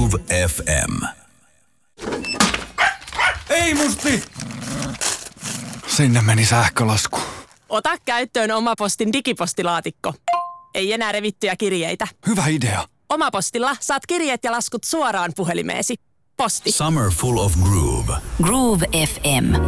Groove FM. Ei musti! Sinne meni sähkölasku. Ota käyttöön Omapostin digipostilaatikko. Ei enää revittyjä kirjeitä. Hyvä idea. Omapostilla saat kirjeet ja laskut suoraan puhelimeesi. Posti. Summer full of groove. Groove FM.